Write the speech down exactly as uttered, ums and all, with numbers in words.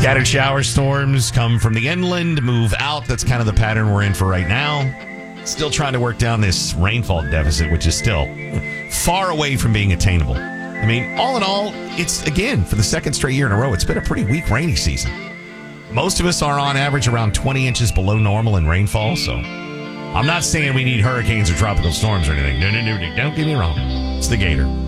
Scattered shower storms come from the inland, move out. That's kind of the pattern we're in for right now. Still trying to work down this rainfall deficit, which is still far away from being attainable. I mean, all in all, it's, again, for the second straight year in a row, it's been a pretty weak rainy season. Most of us are on average around twenty inches below normal in rainfall, so I'm not saying we need hurricanes or tropical storms or anything. No, no, no, no, don't get me wrong. It's the Gator.